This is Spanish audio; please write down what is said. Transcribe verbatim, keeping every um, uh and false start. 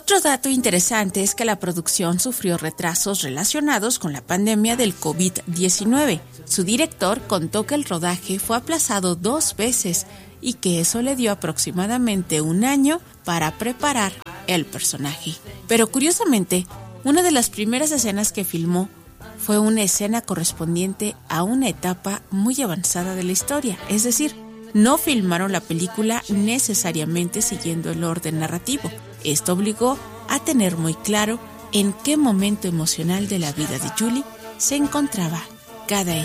Otro dato interesante es que la producción sufrió retrasos relacionados con la pandemia del covid diecinueve. Su director contó que el rodaje fue aplazado dos veces y que eso le dio aproximadamente un año para preparar el personaje. Pero curiosamente, una de las primeras escenas que filmó fue una escena correspondiente a una etapa muy avanzada de la historia, es decir, no filmaron la película necesariamente siguiendo el orden narrativo. Esto obligó a tener muy claro en qué momento emocional de la vida de Julie se encontraba cada escena.